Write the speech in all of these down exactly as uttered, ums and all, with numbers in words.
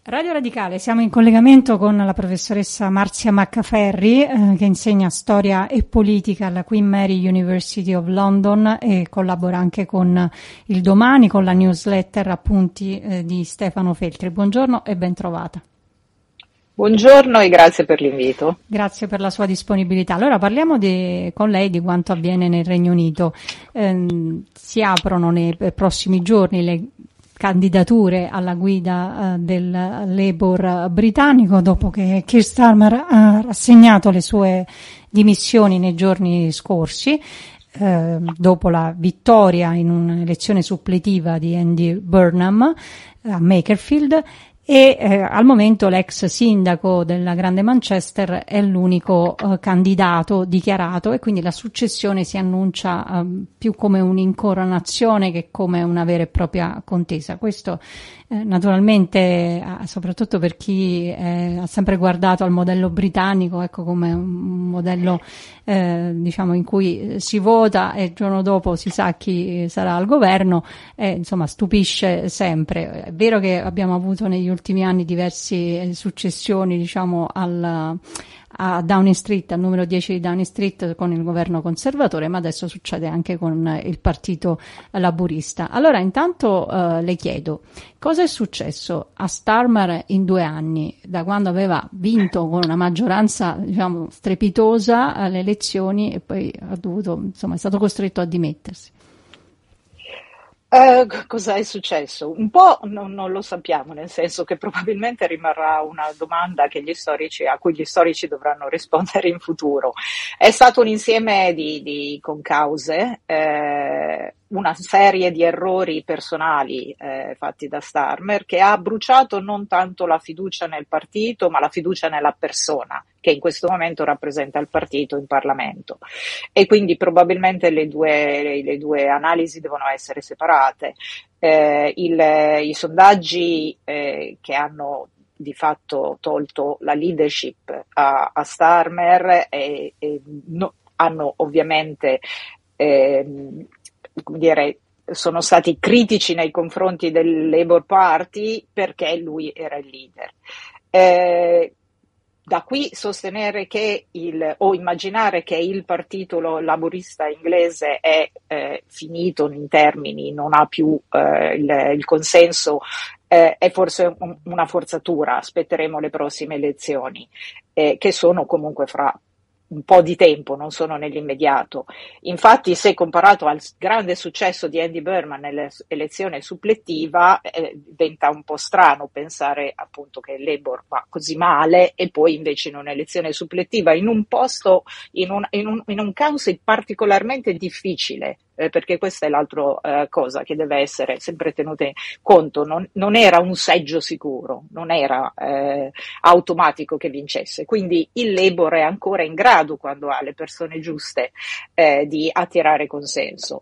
Radio Radicale, siamo in collegamento con la professoressa Marzia Maccaferri, eh, che insegna storia e politica alla Queen Mary University of London e collabora anche con il Domani, con la newsletter Appunti eh, di Stefano Feltri. Buongiorno e ben trovata. Buongiorno e grazie per l'invito. Grazie per la sua disponibilità. Allora parliamo di, con lei di quanto avviene nel Regno Unito. Eh, si aprono nei prossimi giorni le candidature alla guida uh, del Labour britannico dopo che Keir Starmer ha rassegnato le sue dimissioni nei giorni scorsi, eh, dopo la vittoria in un'elezione suppletiva di Andy Burnham a Makerfield. E eh, al momento l'ex sindaco della Grande Manchester è l'unico eh, candidato dichiarato e quindi la successione si annuncia eh, più come un'incoronazione che come una vera e propria contesa. Questo eh, naturalmente, eh, soprattutto per chi eh, ha sempre guardato al modello britannico, ecco, come un modello eh, diciamo in cui si vota e il giorno dopo si sa chi sarà al governo, eh, insomma stupisce sempre. È vero che abbiamo avuto negli ultimi anni diverse successioni, diciamo, al, a Downing Street, al numero dieci di Downing Street con il governo conservatore, ma adesso succede anche con il partito laburista. Allora intanto eh, le chiedo, cosa è successo a Starmer in due anni, da quando aveva vinto con una maggioranza, diciamo, strepitosa alle elezioni e poi ha dovuto, insomma, è stato costretto a dimettersi? Uh, cosa è successo? Un po' non, non lo sappiamo, nel senso che probabilmente rimarrà una domanda che gli storici, a cui gli storici dovranno rispondere in futuro. È stato un insieme di, di concause, eh, una serie di errori personali eh, fatti da Starmer che ha bruciato non tanto la fiducia nel partito ma la fiducia nella persona che in questo momento rappresenta il partito in Parlamento, e quindi probabilmente le due, le, le due analisi devono essere separate. Eh, il, I sondaggi eh, che hanno di fatto tolto la leadership a, a Starmer e, e no, hanno ovviamente eh, come dire, sono stati critici nei confronti del Labour Party perché lui era il leader. Eh, da qui sostenere che il, o immaginare che il partito laburista inglese è eh, finito in termini, non ha più eh, il, il consenso, eh, è forse un, una forzatura. Aspetteremo le prossime elezioni, eh, che sono comunque fra un po' di tempo, non sono nell'immediato. Infatti, se comparato al grande successo di Andy Burnham nell'elezione suppletiva, eh, diventa un po' strano pensare appunto che il Labour va così male e poi invece in un'elezione suppletiva in un posto, in un, in un, in un caos particolarmente difficile, eh, perché questa è l'altra eh, cosa che deve essere sempre tenuta in conto. Non, non era un seggio sicuro, non era eh, automatico che vincesse, quindi il Labour è ancora in grado, quando ha le persone giuste, eh, di attirare consenso.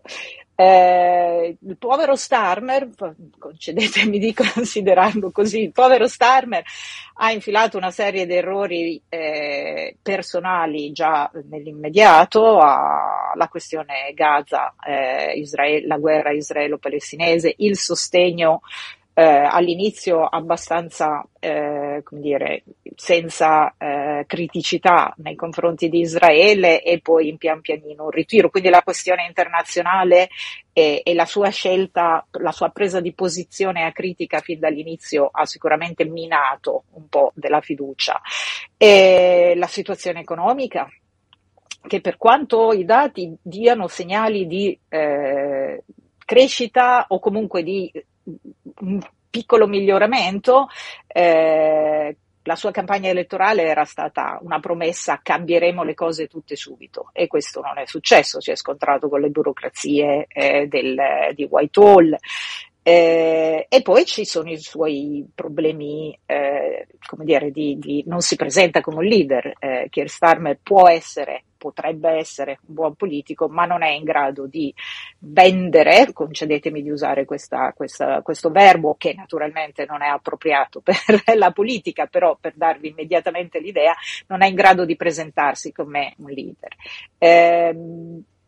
Eh, il povero Starmer, concedetemi di considerarlo così, il povero Starmer ha infilato una serie di errori eh, personali già nell'immediato, a, la questione Gaza, eh, Israele, la guerra israelo-palestinese, il sostegno Eh, all'inizio abbastanza, eh, come dire, senza eh, criticità nei confronti di Israele e poi in pian pianino un ritiro. Quindi la questione internazionale e, e la sua scelta, la sua presa di posizione acritica fin dall'inizio ha sicuramente minato un po' della fiducia. E la situazione economica, che per quanto i dati diano segnali di eh, crescita o comunque di un piccolo miglioramento, eh, la sua campagna elettorale era stata una promessa: cambieremo le cose tutte subito, e questo non è successo. Si è scontrato con le burocrazie eh, del, di Whitehall. Eh, e poi ci sono i suoi problemi, eh, come dire, di, di non si presenta come un leader. Eh, Keir Starmer può essere, potrebbe essere un buon politico, ma non è in grado di vendere, concedetemi di usare questa, questa, questo verbo che naturalmente non è appropriato per la politica, però per darvi immediatamente l'idea, non è in grado di presentarsi come un leader. Eh,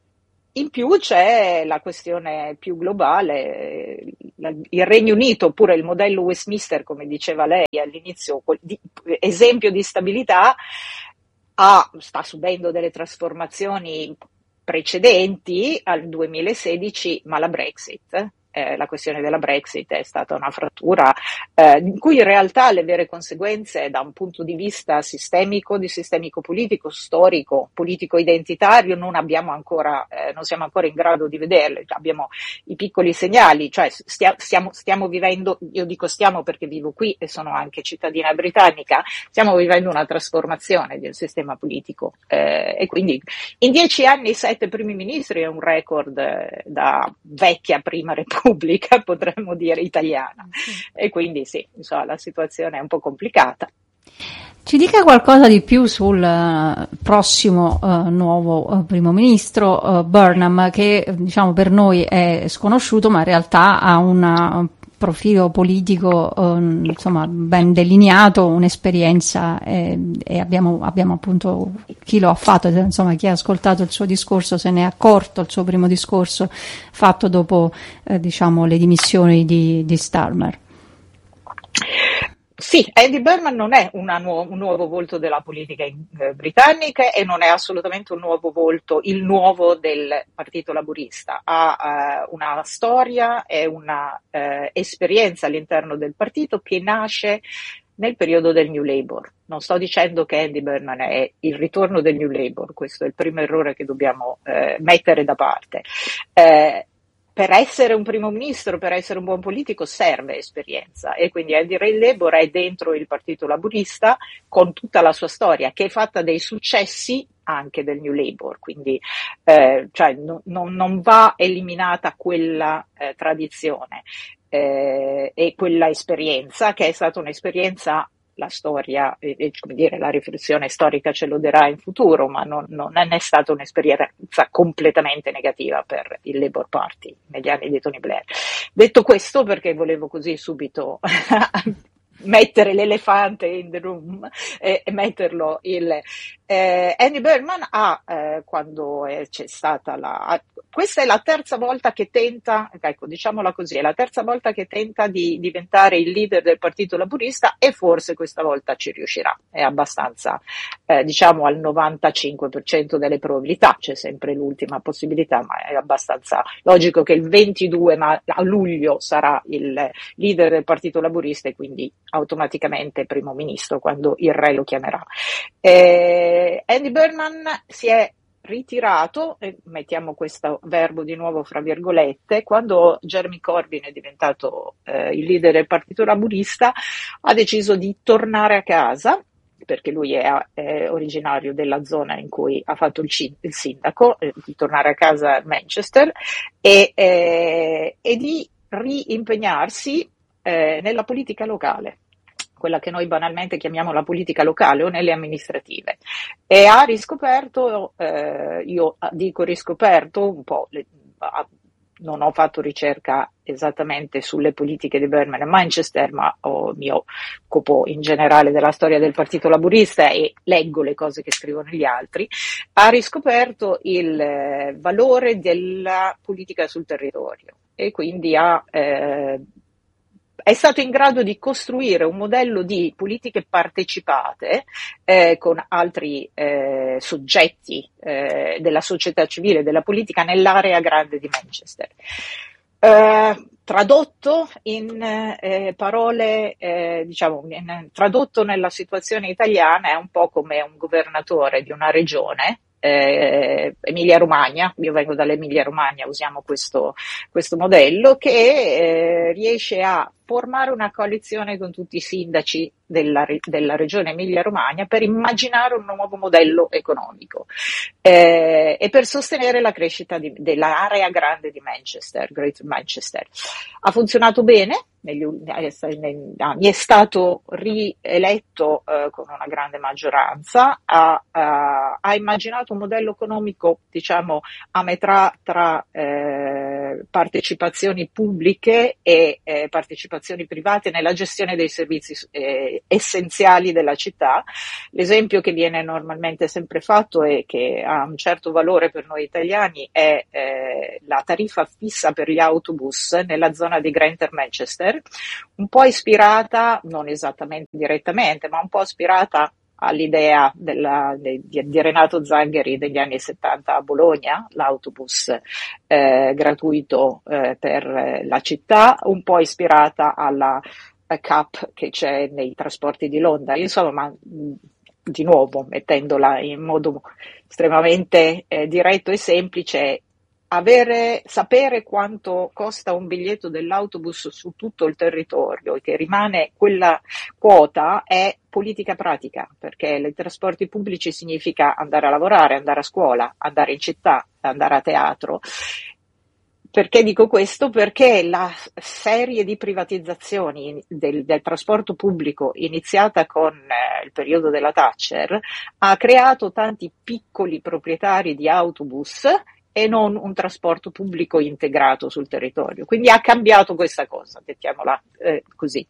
In più c'è la questione più globale, il Regno Unito oppure il modello Westminster, come diceva lei all'inizio, di, esempio di stabilità, ha, sta subendo delle trasformazioni precedenti al duemilasedici, ma la Brexit, eh, la questione della Brexit è stata una frattura eh, in cui in realtà le vere conseguenze da un punto di vista sistemico, di sistemico politico, storico, politico identitario non abbiamo ancora, eh, non siamo ancora in grado di vederle, abbiamo i piccoli segnali, cioè stia, stiamo, stiamo vivendo, io dico stiamo perché vivo qui e sono anche cittadina britannica, stiamo vivendo una trasformazione del sistema politico eh, e quindi in dieci anni sette primi ministri è un record eh, da vecchia prima repubblica, potremmo dire italiana, e quindi sì, insomma, la situazione è un po' complicata. Ci dica qualcosa di più sul uh, prossimo uh, nuovo uh, primo ministro uh, Burnham, che diciamo per noi è sconosciuto, ma in realtà ha un profilo politico uh, insomma ben delineato, un'esperienza eh, e abbiamo, abbiamo appunto chi lo ha fatto, insomma chi ha ascoltato il suo discorso se ne è accorto, il suo primo discorso fatto dopo eh, diciamo le dimissioni di, di Starmer. Sì, Andy Burnham non è una nuo- un nuovo volto della politica in, eh, britannica e non è assolutamente un nuovo volto, il nuovo del Partito Laburista. Ha eh, una storia e una eh, esperienza all'interno del partito che nasce nel periodo del New Labour. Non sto dicendo che Andy Burnham è il ritorno del New Labour, questo è il primo errore che dobbiamo eh, mettere da parte. Eh, Per essere un primo ministro, per essere un buon politico serve esperienza e quindi Andy Labour è dentro il Partito Laburista con tutta la sua storia che è fatta dei successi anche del New Labour, quindi eh, cioè, no, no, non va eliminata quella eh, tradizione eh, e quella esperienza che è stata un'esperienza. La storia, e, come dire, la riflessione storica ce lo dirà in futuro, ma non, non è stata un'esperienza completamente negativa per il Labour Party negli anni di Tony Blair. Detto questo, perché volevo così subito mettere l'elefante in the room e, e metterlo il eh, Andy Burnham ha eh, quando è, c'è stata la questa è la terza volta che tenta, ecco diciamola così, è la terza volta che tenta di diventare il leader del Partito Laburista e forse questa volta ci riuscirà, è abbastanza eh, diciamo al novantacinque per cento delle probabilità, c'è sempre l'ultima possibilità, ma è abbastanza logico che il ventidue ma- a luglio sarà il leader del Partito Laburista e quindi automaticamente primo ministro quando il re lo chiamerà. Eh, Andy Burnham si è ritirato, eh, mettiamo questo verbo di nuovo fra virgolette, quando Jeremy Corbyn è diventato eh, il leader del Partito Laburista, ha deciso di tornare a casa, perché lui è, è originario della zona in cui ha fatto il, il sindaco, eh, di tornare a casa a Manchester e, eh, e di riimpegnarsi eh, nella politica locale, quella che noi banalmente chiamiamo la politica locale o nelle amministrative, e ha riscoperto, eh, io dico riscoperto un po', le, non ho fatto ricerca esattamente sulle politiche di Burnham a Manchester, ma oh, mi occupo in generale della storia del Partito Laburista e leggo le cose che scrivono gli altri, ha riscoperto il eh, valore della politica sul territorio e quindi ha eh, è stato in grado di costruire un modello di politiche partecipate eh, con altri eh, soggetti eh, della società civile, della politica nell'area grande di Manchester. Eh, tradotto in eh, parole, eh, diciamo, in, tradotto nella situazione italiana è un po' come un governatore di una regione, Eh, Emilia Romagna, io vengo dall'Emilia Romagna, usiamo questo, questo modello che eh, riesce a formare una coalizione con tutti i sindaci della, della regione Emilia Romagna per immaginare un nuovo modello economico eh, e per sostenere la crescita di, dell'area grande di Manchester, Greater Manchester. Ha funzionato bene, negli, negli anni, è stato rieletto eh, con una grande maggioranza, ha, ha, ha immaginato un modello economico diciamo a metà tra eh, partecipazioni pubbliche e eh, partecipazioni partecipazioni private nella gestione dei servizi eh, essenziali della città. L'esempio che viene normalmente sempre fatto e che ha un certo valore per noi italiani è eh, la tariffa fissa per gli autobus nella zona di Greater Manchester, un po' ispirata, non esattamente direttamente, ma un po' ispirata all'idea della, di, di Renato Zangheri degli anni settanta a Bologna, l'autobus eh, gratuito eh, per la città, un po' ispirata alla cap che c'è nei trasporti di Londra. Insomma, ma, di nuovo, mettendola in modo estremamente eh, diretto e semplice, avere, sapere quanto costa un biglietto dell'autobus su tutto il territorio e che rimane quella quota è politica pratica, perché i trasporti pubblici significa andare a lavorare, andare a scuola, andare in città, andare a teatro. Perché dico questo? Perché la serie di privatizzazioni del, del trasporto pubblico iniziata con eh, il periodo della Thatcher ha creato tanti piccoli proprietari di autobus e non un trasporto pubblico integrato sul territorio. Quindi ha cambiato questa cosa, mettiamola eh, così.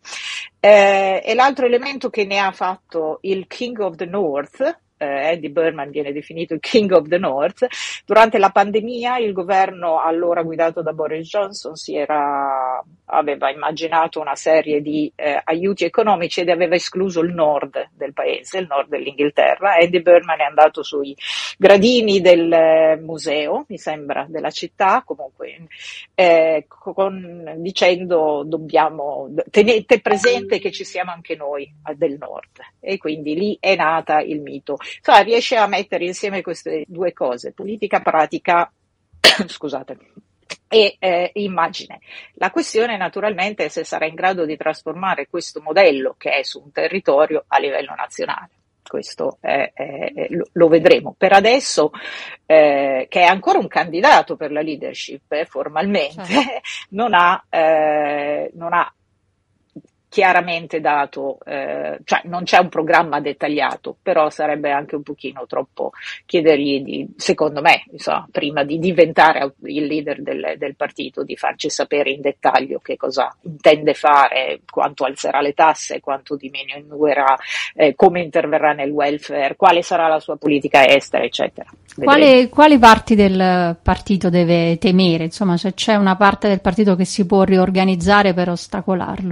Eh, e l'altro elemento che ne ha fatto il King of the North, eh, Andy Burnham viene definito il King of the North, durante la pandemia il governo allora guidato da Boris Johnson si era, aveva immaginato una serie di eh, aiuti economici ed aveva escluso il nord del paese, il nord dell'Inghilterra. Andy Burnham è andato sui gradini del eh, museo, mi sembra, della città, comunque eh, con, dicendo dobbiamo, tenete presente che ci siamo anche noi del nord, e quindi lì è nata il mito. Insomma, riesce a mettere insieme queste due cose, politica pratica, scusate, e eh, immagine. La questione naturalmente è se sarà in grado di trasformare questo modello che è su un territorio a livello nazionale. Questo è, è, lo, lo vedremo. Per adesso, eh, che è ancora un candidato per la leadership, eh, formalmente, certo. non ha, eh, non ha chiaramente dato, eh, cioè non c'è un programma dettagliato, però sarebbe anche un pochino troppo chiedergli di, secondo me, insomma, prima di diventare il leader del, del partito, di farci sapere in dettaglio che cosa intende fare, quanto alzerà le tasse, quanto diminuirà, eh, come interverrà nel welfare, quale sarà la sua politica estera, eccetera. Quale, quali parti del partito deve temere? Insomma, se c'è una parte del partito che si può riorganizzare per ostacolarlo?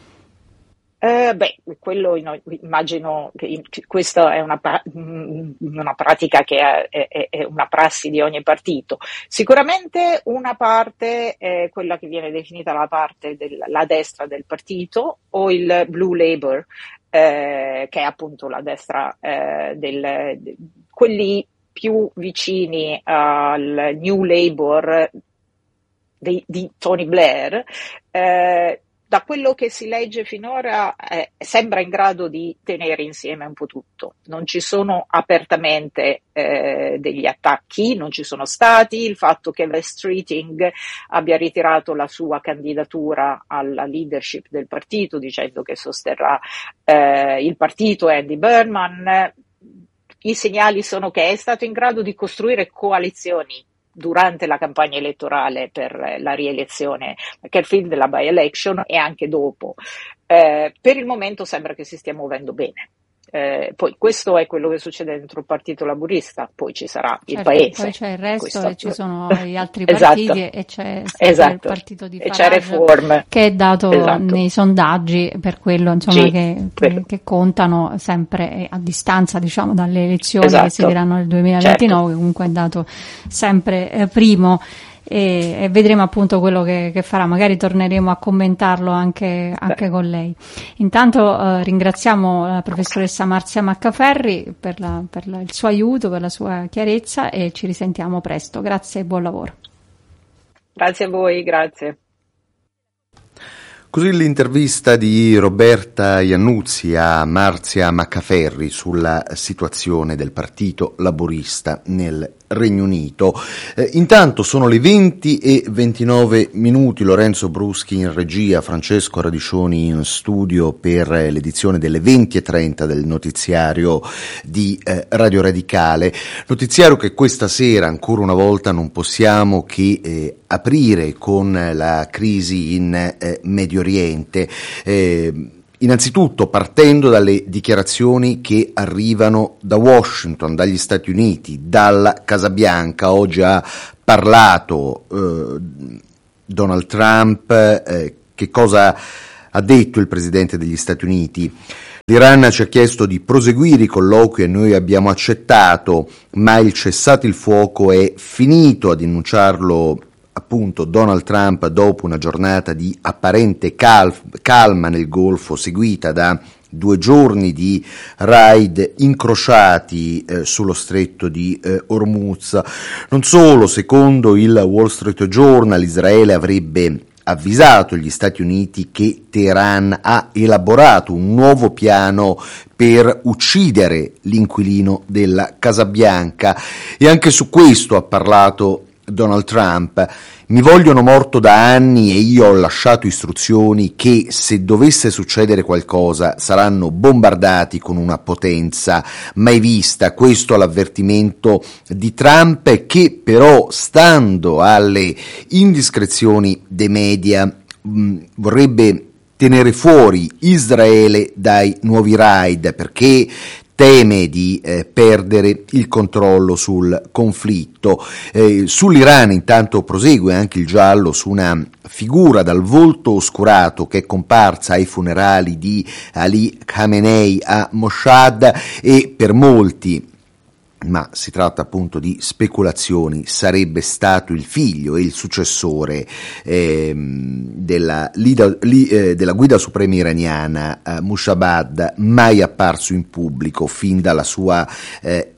Eh, beh, quello immagino che questa è una, una pratica che è, è, è una prassi di ogni partito. Sicuramente una parte è quella che viene definita la parte della destra del partito o il Blue Labour, eh, che è appunto la destra eh, del, de, quelli più vicini al New Labour di, di Tony Blair. Eh, Da quello che si legge finora eh, sembra in grado di tenere insieme un po' tutto. Non ci sono apertamente eh, degli attacchi, non ci sono stati. Il fatto che Wes Streeting abbia ritirato la sua candidatura alla leadership del partito dicendo che sosterrà eh, il partito e Andy Burnham, i segnali sono che è stato in grado di costruire coalizioni durante la campagna elettorale per la rielezione McCarthy della by-election e anche dopo. Eh, per il momento sembra che si stia muovendo bene. Eh, poi questo è quello che succede dentro il Partito Laburista, poi ci sarà il certo, paese. Poi c'è il resto questo... e ci sono gli altri esatto. partiti e c'è esatto. il partito di Farage, e c'è Reform, che è dato esatto. nei sondaggi per quello insomma sì, che, che, che contano sempre a distanza diciamo dalle elezioni esatto. che si diranno nel duemilaventinove, certo. comunque è dato sempre eh, primo. E, e vedremo appunto quello che, che farà, magari torneremo a commentarlo anche, anche con lei. Intanto eh, ringraziamo la professoressa Marzia Maccaferri per, la, per la, il suo aiuto, per la sua chiarezza e ci risentiamo presto. Grazie e buon lavoro. Grazie a voi, grazie. Così l'intervista di Roberta Iannuzzi a Marzia Maccaferri sulla situazione del Partito Laburista nel Regno Unito. Eh, intanto sono le venti e ventinove minuti, Lorenzo Bruschi in regia, Francesco Radiccioni in studio per l'edizione delle venti e trenta del notiziario di eh, Radio Radicale. Notiziario che questa sera ancora una volta non possiamo che eh, aprire con la crisi in eh, Medio Oriente. Eh, Innanzitutto partendo dalle dichiarazioni che arrivano da Washington, dagli Stati Uniti, dalla Casa Bianca. Oggi ha parlato eh, Donald Trump. Eh, che cosa ha detto il Presidente degli Stati Uniti? L'Iran ci ha chiesto di proseguire i colloqui e noi abbiamo accettato, ma il cessate il fuoco è finito, ad annunciarlo appunto Donald Trump dopo una giornata di apparente cal- calma nel Golfo, seguita da due giorni di raid incrociati eh, sullo stretto di eh, Hormuz. Non solo, secondo il Wall Street Journal, Israele avrebbe avvisato gli Stati Uniti che Teheran ha elaborato un nuovo piano per uccidere l'inquilino della Casa Bianca, e anche su questo ha parlato Donald Trump. Mi vogliono morto da anni e io ho lasciato istruzioni che, se dovesse succedere qualcosa, saranno bombardati con una potenza mai vista. Questo è l'avvertimento di Trump, che però, stando alle indiscrezioni dei media, mh, vorrebbe tenere fuori Israele dai nuovi raid, perché teme di eh, perdere il controllo sul conflitto. Eh, sull'Iran intanto prosegue anche il giallo su una figura dal volto oscurato che è comparsa ai funerali di Ali Khamenei a Mashhad, e per molti, ma si tratta appunto di speculazioni, sarebbe stato il figlio e il successore eh, della, lida, li, eh, della guida suprema iraniana eh, Mushabad, mai apparso in pubblico fin dalla sua eh,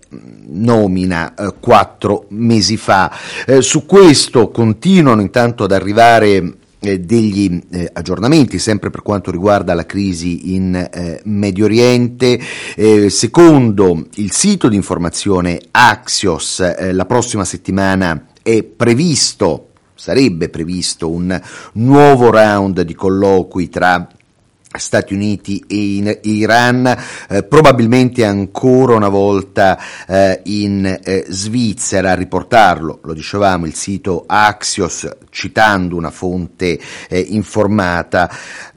nomina eh, quattro mesi fa. Eh, su questo continuano intanto ad arrivare Eh, degli eh, aggiornamenti sempre per quanto riguarda la crisi in eh, Medio Oriente. Eh, secondo il sito di informazione Axios, eh, la prossima settimana è previsto, sarebbe previsto un nuovo round di colloqui tra Stati Uniti e, in, e Iran, eh, probabilmente ancora una volta eh, in eh, Svizzera. A riportarlo, lo dicevamo, il sito Axios, citando una fonte eh, informata,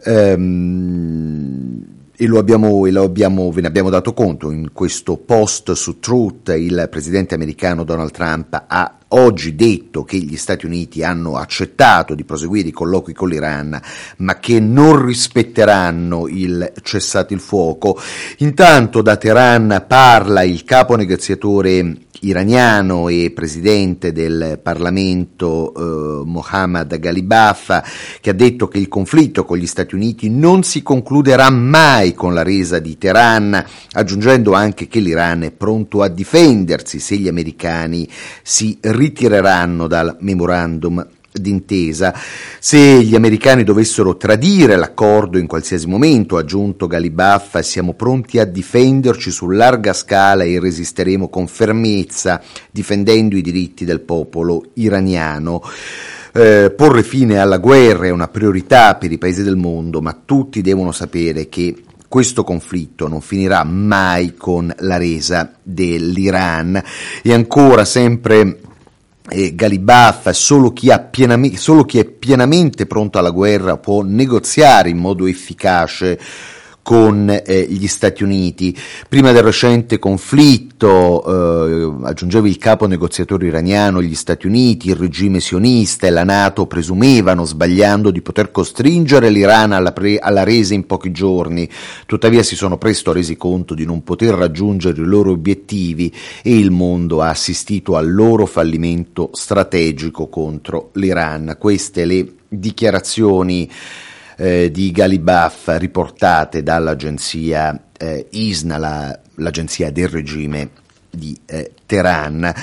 ehm, e lo abbiamo, e lo abbiamo, ve ne abbiamo dato conto in questo post su Truth. Il presidente americano Donald Trump ha oggi detto che gli Stati Uniti hanno accettato di proseguire i colloqui con l'Iran, ma che non rispetteranno il cessate il fuoco. Intanto da Teheran parla il capo negoziatore iraniano e presidente del Parlamento eh, Mohammad Ghalibaf, che ha detto che il conflitto con gli Stati Uniti non si concluderà mai con la resa di Teheran, aggiungendo anche che l'Iran è pronto a difendersi se gli americani si ritireranno dal memorandum d'intesa. Se gli americani dovessero tradire l'accordo in qualsiasi momento, ha aggiunto Ghalibaf, siamo pronti a difenderci su larga scala e resisteremo con fermezza, difendendo i diritti del popolo iraniano. Eh, porre fine alla guerra è una priorità per i paesi del mondo, ma tutti devono sapere che questo conflitto non finirà mai con la resa dell'Iran. E ancora sempre Eh, Ghalibaf, solo chi, ha pienamente, solo chi è pienamente pronto alla guerra può negoziare in modo efficace con eh, gli Stati Uniti. Prima del recente conflitto, eh, aggiungeva il capo negoziatore iraniano, gli Stati Uniti, il regime sionista e la NATO presumevano, sbagliando, di poter costringere l'Iran alla, pre- alla resa in pochi giorni. Tuttavia si sono presto resi conto di non poter raggiungere i loro obiettivi e il mondo ha assistito al loro fallimento strategico contro l'Iran. Queste le dichiarazioni Eh, di Ghalibaf riportate dall'agenzia eh, I S N A, la, l'agenzia del regime di eh, Teheran.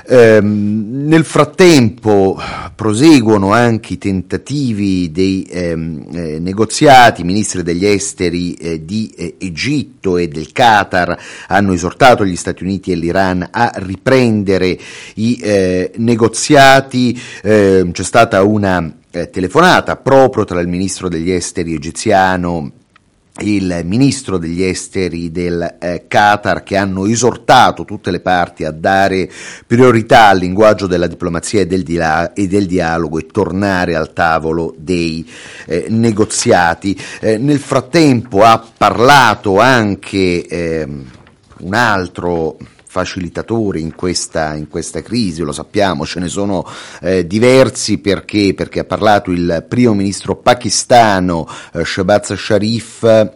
Ehm, nel frattempo proseguono anche i tentativi dei ehm, eh, negoziati. I ministri degli esteri eh, di eh, Egitto e del Qatar hanno esortato gli Stati Uniti e l'Iran a riprendere i eh, negoziati. Eh, c'è stata una eh, telefonata proprio tra il ministro degli esteri egiziano il ministro degli esteri del eh, Qatar, che hanno esortato tutte le parti a dare priorità al linguaggio della diplomazia e del, dia- e del dialogo e tornare al tavolo dei eh, negoziati. Eh, nel frattempo ha parlato anche eh, un altro facilitatore in questa, in questa crisi, lo sappiamo, ce ne sono eh, diversi, perché perché ha parlato il primo ministro pakistano eh, Shehbaz Sharif,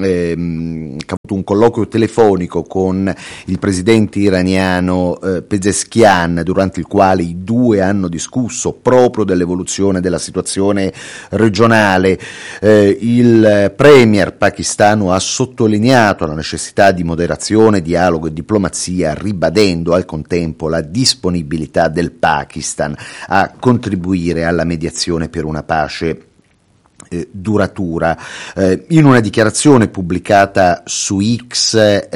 Ehm, che ha avuto un colloquio telefonico con il presidente iraniano eh, Pezeshkian, durante il quale i due hanno discusso proprio dell'evoluzione della situazione regionale. Eh, il premier pakistano ha sottolineato la necessità di moderazione, dialogo e diplomazia, ribadendo al contempo la disponibilità del Pakistan a contribuire alla mediazione per una pace Eh, duratura. Eh, in una dichiarazione pubblicata su X, eh,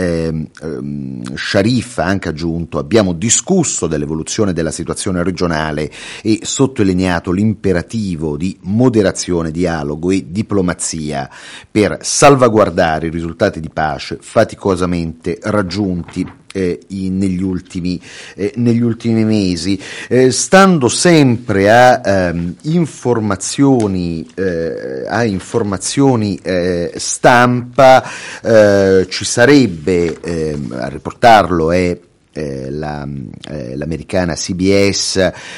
ehm, Sharif ha anche aggiunto: abbiamo discusso dell'evoluzione della situazione regionale e sottolineato l'imperativo di moderazione, dialogo e diplomazia per salvaguardare i risultati di pace faticosamente raggiunti Eh, in, negli ultimi eh, negli ultimi mesi. Eh, stando sempre a ehm, informazioni eh, a informazioni eh, stampa, eh, ci sarebbe eh, a riportarlo è Eh, la, eh, l'americana C B S,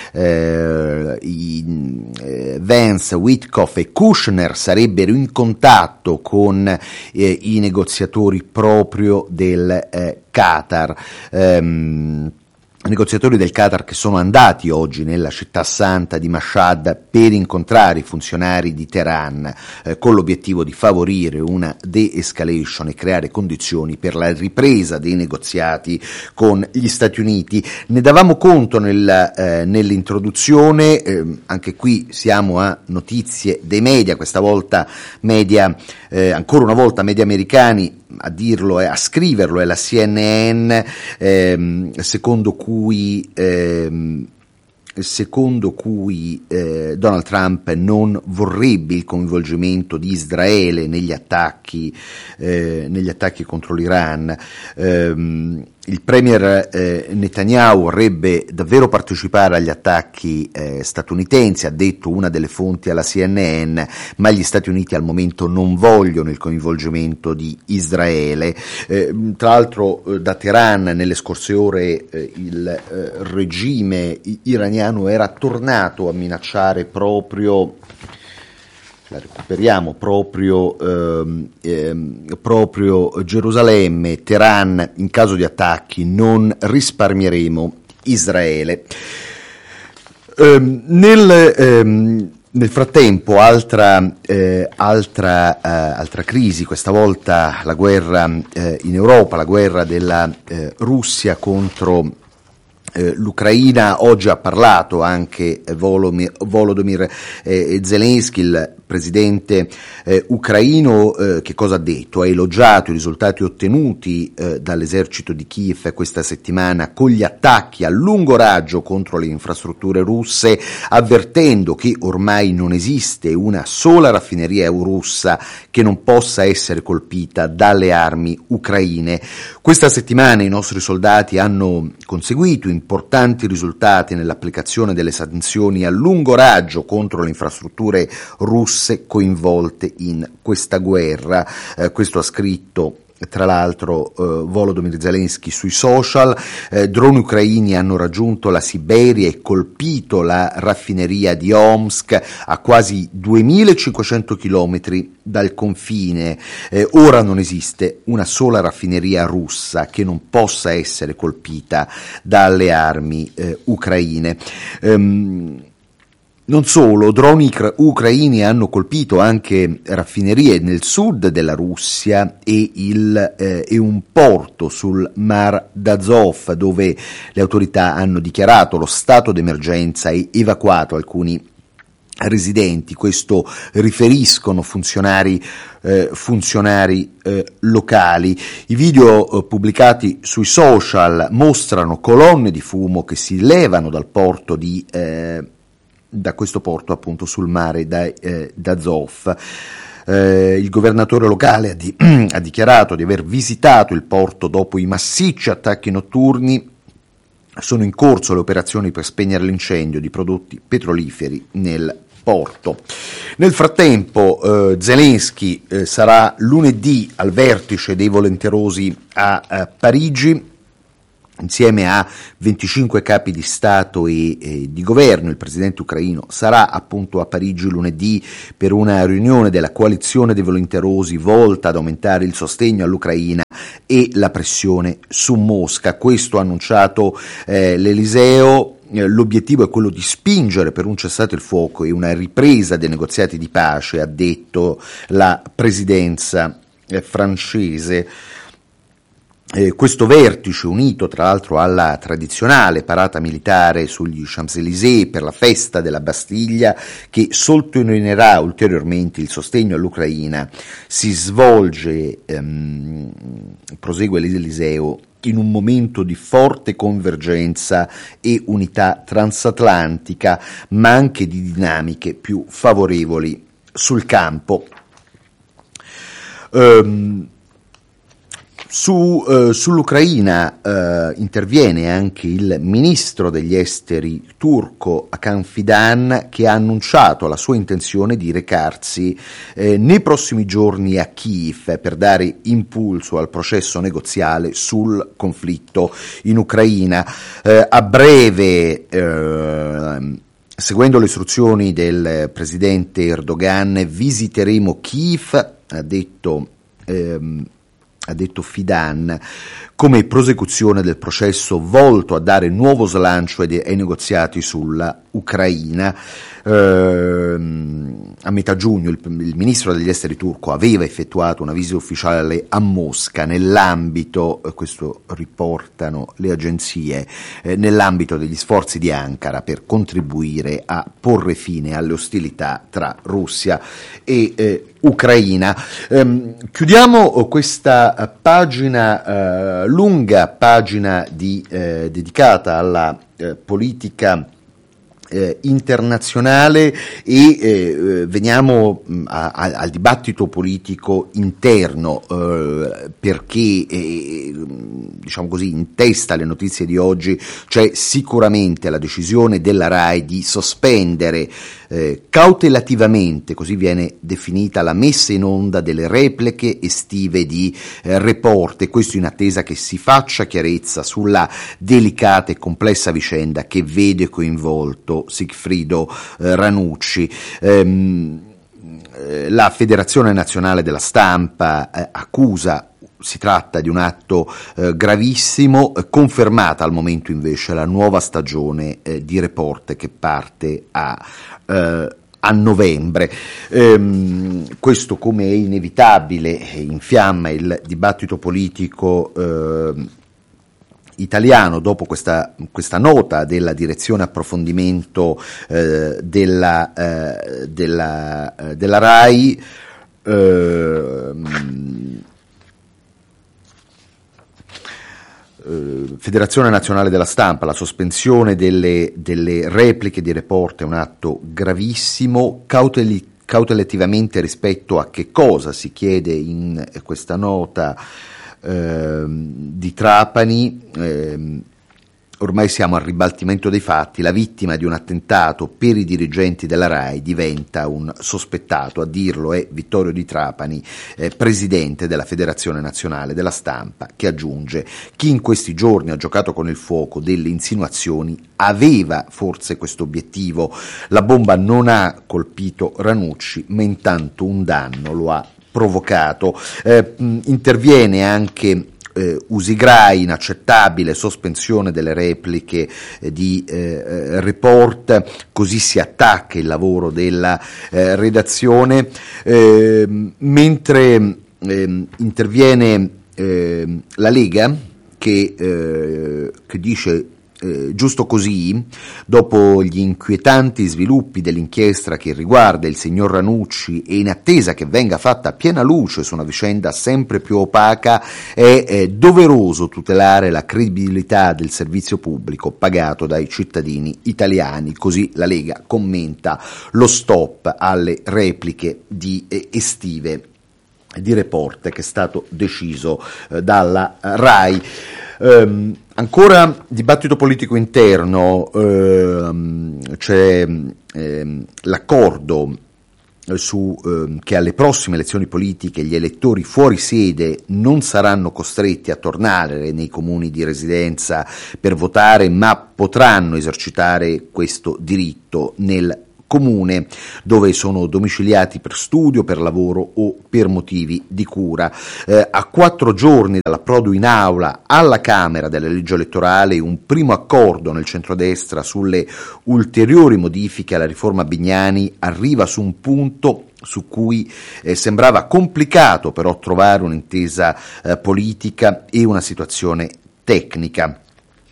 eh, i, eh, Vance, Witkoff e Kushner sarebbero in contatto con eh, i negoziatori proprio del eh, Qatar. Ehm, negoziatori del Qatar che sono andati oggi nella città santa di Mashhad per incontrare i funzionari di Teheran eh, con l'obiettivo di favorire una de-escalation e creare condizioni per la ripresa dei negoziati con gli Stati Uniti. Ne davamo conto nel, eh, nell'introduzione, eh, anche qui siamo a notizie dei media, questa volta media, eh, ancora una volta media americani. A dirlo e a scriverlo è la C N N, ehm, secondo cui ehm, secondo cui eh, Donald Trump non vorrebbe il coinvolgimento di Israele negli attacchi eh, negli attacchi contro l'Iran. Ehm, il premier eh, Netanyahu vorrebbe davvero partecipare agli attacchi eh, statunitensi, ha detto una delle fonti alla C N N, ma gli Stati Uniti al momento non vogliono il coinvolgimento di Israele. Eh, tra l'altro eh, da Teheran nelle scorse ore eh, il eh, regime iraniano era tornato a minacciare proprio la recuperiamo proprio, ehm, ehm, proprio Gerusalemme. Teheran: in caso di attacchi non risparmieremo Israele. Ehm, nel, ehm, nel frattempo altra, eh, altra, eh, altra crisi, questa volta la guerra eh, in Europa, la guerra della eh, Russia contro Eh, l'Ucraina. Oggi ha parlato anche eh, Volodymyr, Volodymyr eh, Zelensky, il presidente eh, ucraino. Eh, che cosa ha detto? Ha elogiato i risultati ottenuti eh, dall'esercito di Kiev questa settimana con gli attacchi a lungo raggio contro le infrastrutture russe, avvertendo che ormai non esiste una sola raffineria russa che non possa essere colpita dalle armi ucraine. Questa settimana i nostri soldati hanno conseguito importanti risultati nell'applicazione delle sanzioni a lungo raggio contro le infrastrutture russe coinvolte in questa guerra. Eh, questo ha scritto tra l'altro eh, Volodymyr Zelensky sui social. Eh, droni ucraini hanno raggiunto la Siberia e colpito la raffineria di Omsk a quasi duemilacinquecento chilometri dal confine. Eh, ora non esiste una sola raffineria russa che non possa essere colpita dalle armi eh, ucraine. Ehm, Non solo, droni ucra- ucraini hanno colpito anche raffinerie nel sud della Russia e, il, eh, e un porto sul Mar d'Azov, dove le autorità hanno dichiarato lo stato d'emergenza e evacuato alcuni residenti. Questo riferiscono funzionari eh, funzionari eh, locali. I video eh, pubblicati sui social mostrano colonne di fumo che si levano dal porto di eh, da questo porto appunto sul mare da, eh, d'Azov. Eh, il governatore locale ha, di, ha dichiarato di aver visitato il porto dopo i massicci attacchi notturni. Sono in corso le operazioni per spegnere l'incendio di prodotti petroliferi nel porto. Nel frattempo eh, Zelensky eh, sarà lunedì al vertice dei volenterosi a, a Parigi, insieme a venticinque capi di Stato e, e di governo. Il presidente ucraino sarà appunto a Parigi lunedì per una riunione della coalizione dei volenterosi volta ad aumentare il sostegno all'Ucraina e la pressione su Mosca. Questo ha annunciato eh, l'Eliseo. L'obiettivo è quello di spingere per un cessate il fuoco e una ripresa dei negoziati di pace, ha detto la presidenza eh, francese. Eh, questo vertice, unito tra l'altro alla tradizionale parata militare sugli Champs-Élysées per la festa della Bastiglia, che sottolineerà ulteriormente il sostegno all'Ucraina, si svolge, ehm, prosegue l'Eliseo, in un momento di forte convergenza e unità transatlantica, ma anche di dinamiche più favorevoli sul campo. Um, Su, eh, sull'Ucraina eh, interviene anche il ministro degli esteri turco Hakan Fidan, che ha annunciato la sua intenzione di recarsi eh, nei prossimi giorni a Kiev per dare impulso al processo negoziale sul conflitto in Ucraina. Eh, a breve, eh, seguendo le istruzioni del presidente Erdogan, visiteremo Kiev, ha detto ehm, ha detto Fidan, come prosecuzione del processo volto a dare nuovo slancio ai, ai negoziati sulla Ucraina. Eh, a metà giugno il, il ministro degli esteri turco aveva effettuato una visita ufficiale a Mosca nell'ambito, eh, questo riportano le agenzie, eh, nell'ambito degli sforzi di Ankara per contribuire a porre fine alle ostilità tra Russia e eh, Ucraina. Eh, chiudiamo questa pagina, eh, lunga pagina di, eh, dedicata alla eh, politica Eh, internazionale e eh, veniamo a, a, al dibattito politico interno, eh, perché eh, diciamo così, in testa alle notizie di oggi c'è sicuramente la decisione della RAI di sospendere eh, cautelativamente, così viene definita, la messa in onda delle repliche estive di eh, Report, e questo in attesa che si faccia chiarezza sulla delicata e complessa vicenda che vede coinvolto Sigfrido eh, Ranucci. Ehm, eh, la Federazione Nazionale della Stampa eh, accusa, si tratta di un atto eh, gravissimo, eh, confermata al momento invece la nuova stagione eh, di Report che parte a eh, a novembre. Ehm, questo, come è inevitabile, infiamma il dibattito politico eh, italiano dopo questa, questa nota della direzione approfondimento eh, della, eh, della, eh, della RAI. Eh, Federazione Nazionale della Stampa, la sospensione delle, delle repliche di Report è un atto gravissimo. Cauteli, cautelativamente rispetto a che cosa si chiede in questa nota eh, di Trapani, eh, ormai siamo al ribaltimento dei fatti, la vittima di un attentato per i dirigenti della RAI diventa un sospettato, a dirlo è Vittorio Di Trapani, eh, presidente della Federazione Nazionale della Stampa, che aggiunge: chi in questi giorni ha giocato con il fuoco delle insinuazioni aveva forse questo obiettivo. La bomba non ha colpito Ranucci, ma intanto un danno lo ha provocato. Eh, interviene anche Eh, Usigrai, inaccettabile, sospensione delle repliche eh, di eh, Report, così si attacca il lavoro della eh, redazione, eh, mentre eh, interviene eh, la Lega che, eh, che dice Eh, giusto così, dopo gli inquietanti sviluppi dell'inchiesta che riguarda il signor Ranucci e in attesa che venga fatta piena luce su una vicenda sempre più opaca, è eh, doveroso tutelare la credibilità del servizio pubblico pagato dai cittadini italiani. Così la Lega commenta lo stop alle repliche di eh, estive di Report che è stato deciso eh, dalla RAI. Um, ancora dibattito politico interno, ehm, c'è ehm, l'accordo su ehm, che alle prossime elezioni politiche gli elettori fuori sede non saranno costretti a tornare nei comuni di residenza per votare, ma potranno esercitare questo diritto nel comune dove sono domiciliati per studio, per lavoro o per motivi di cura. Eh, a quattro giorni dall'approdo in aula alla Camera della legge elettorale, un primo accordo nel centrodestra sulle ulteriori modifiche alla riforma Bignami arriva su un punto su cui eh, sembrava complicato però trovare un'intesa eh, politica e una situazione tecnica.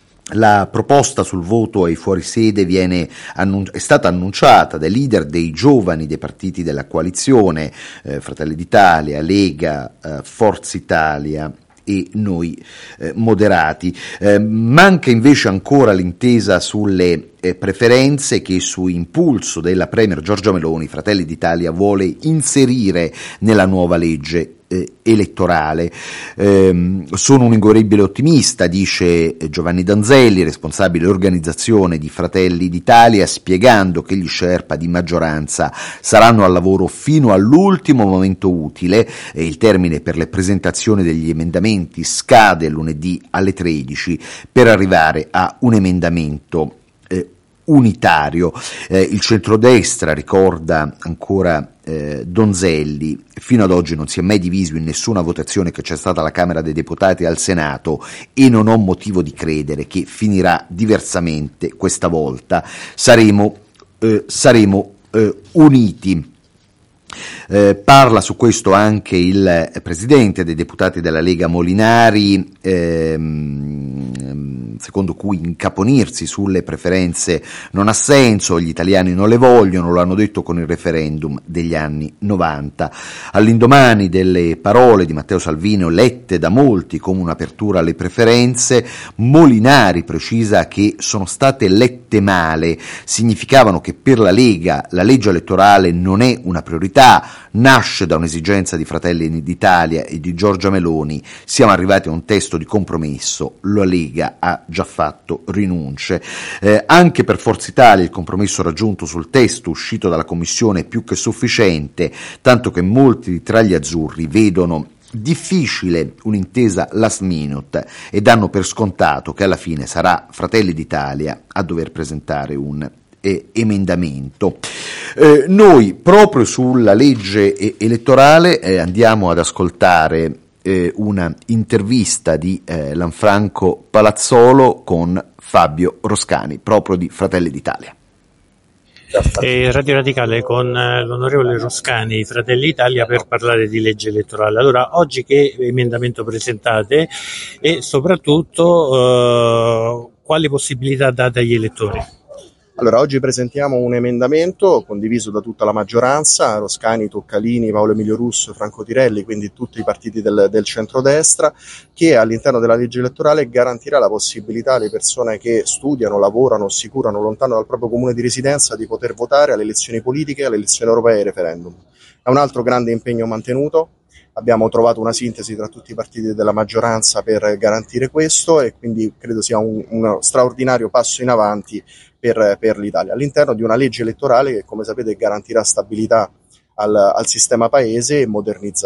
La proposta sul voto ai fuorisede viene annun- è stata annunciata dai leader dei giovani dei partiti della coalizione, eh, Fratelli d'Italia, Lega, eh, Forza Italia e Noi eh, Moderati. Eh, manca invece ancora l'intesa sulle eh, preferenze che su impulso della Premier Giorgia Meloni Fratelli d'Italia vuole inserire nella nuova legge Eh, elettorale. Eh, sono un inguaribile ottimista, dice Giovanni Danzelli, responsabile organizzazione di Fratelli d'Italia, spiegando che gli Sherpa di maggioranza saranno al lavoro fino all'ultimo momento utile e il termine per le presentazioni degli emendamenti scade lunedì alle tredici per arrivare a un emendamento eh, unitario. Eh, il centrodestra, ricorda ancora eh, Donzelli, fino ad oggi non si è mai diviso in nessuna votazione che c'è stata alla Camera dei Deputati e al Senato e non ho motivo di credere che finirà diversamente questa volta. Saremo, eh, saremo eh, uniti. Eh, parla su questo anche il presidente dei deputati della Lega Molinari, ehm, secondo cui incaponirsi sulle preferenze non ha senso, gli italiani non le vogliono, lo hanno detto con il referendum degli anni novanta. All'indomani delle parole di Matteo Salvini lette da molti come un'apertura alle preferenze, Molinari precisa che sono state lette male, significavano che per la Lega la legge elettorale non è una priorità, nasce da un'esigenza di Fratelli d'Italia e di Giorgia Meloni, siamo arrivati a un testo di compromesso, la Lega ha già fatto rinunce. Eh, anche per Forza Italia il compromesso raggiunto sul testo uscito dalla Commissione è più che sufficiente, tanto che molti tra gli azzurri vedono difficile un'intesa last minute e danno per scontato che alla fine sarà Fratelli d'Italia a dover presentare un eh, emendamento. Eh, noi proprio sulla legge eh, elettorale eh, andiamo ad ascoltare eh, una intervista di eh, Lanfranco Palazzolo con Fabio Roscani, proprio di Fratelli d'Italia. E Radio Radicale con l'onorevole Roscani, Fratelli d'Italia, per parlare di legge elettorale. Allora, oggi che emendamento presentate e soprattutto eh, quali possibilità date agli elettori? Allora, oggi presentiamo un emendamento condiviso da tutta la maggioranza, Roscani, Toccalini, Paolo Emilio Russo, Franco Tirelli, quindi tutti i partiti del, del centrodestra, che all'interno della legge elettorale garantirà la possibilità alle persone che studiano, lavorano o si curano lontano dal proprio comune di residenza di poter votare alle elezioni politiche, alle elezioni europee e ai referendum. È un altro grande impegno mantenuto. Abbiamo trovato una sintesi tra tutti i partiti della maggioranza per garantire questo e quindi credo sia un, uno straordinario passo in avanti per, per l'Italia, all'interno di una legge elettorale che, come sapete, garantirà stabilità al, al sistema paese e modernizza